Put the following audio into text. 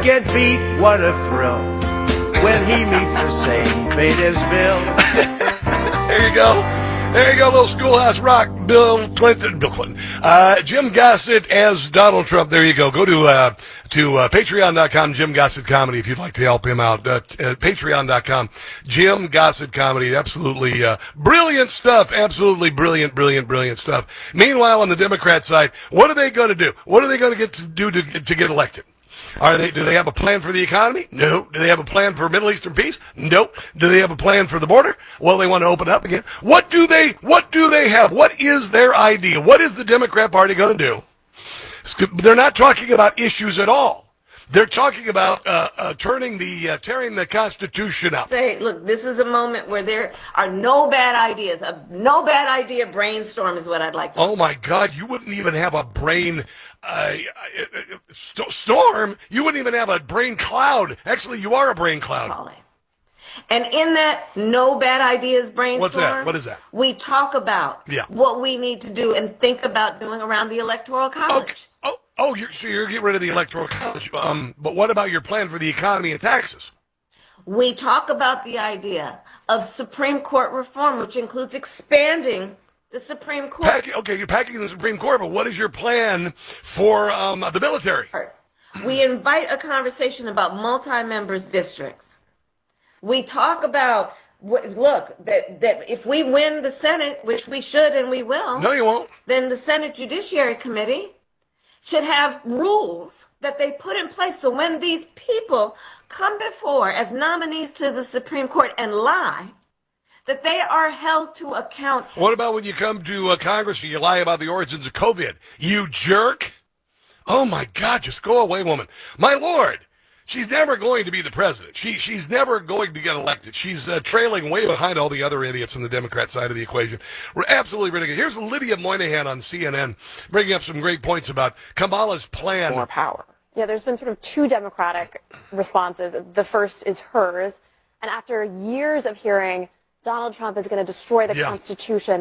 get beat, what a thrill when he meets the same fate as Bill. There you go. There you go, little Schoolhouse Rock, Bill Clinton, Jim Gossett as Donald Trump. There you go. Go to patreon.com, Jim Gossett Comedy, if you'd like to help him out. Patreon.com, Jim Gossett Comedy. Absolutely brilliant stuff. Absolutely brilliant stuff. Meanwhile, on the Democrat side, what are they going to do? What are they going to get to do to get elected? Do they have a plan for the economy? No. Do they have a plan for Middle Eastern peace? Nope. Do they have a plan for the border? Well, they want to open up again. What do they have? What is their idea? What is the Democrat Party going to do? They're not talking about issues at all. They're talking about tearing the Constitution up. Say, look, this is a moment where there are no bad ideas. A no bad idea brainstorm is what I'd like to do. Oh, my God. You wouldn't even have a brain storm. You wouldn't even have a brain cloud. Actually, you are a brain cloud. And in that no bad ideas brainstorm, what's that? What is that? We talk about what we need to do and think about doing around the Electoral College. Okay. You're getting rid of the Electoral College. But what about your plan for the economy and taxes? We talk about the idea of Supreme Court reform, which includes expanding the Supreme Court. You're packing the Supreme Court, but what is your plan for the military? We invite a conversation about multi-members districts. We talk about, that if we win the Senate, which we should and we will. No, you won't. Then the Senate Judiciary Committee should have rules that they put in place so when these people come before as nominees to the Supreme Court and lie, that they are held to account. What about when you come to Congress and you lie about the origins of COVID? You jerk. Oh, my God, just go away, woman. My Lord, she's never going to be the president. She's never going to get elected. She's trailing way behind all the other idiots on the Democrat side of the equation. We're absolutely ridiculous. Here's Lydia Moynihan on CNN bringing up some great points about Kamala's plan. More power. Yeah, there's been sort of two Democratic responses. The first is hers. And after years of hearing Donald Trump is going to destroy the Constitution,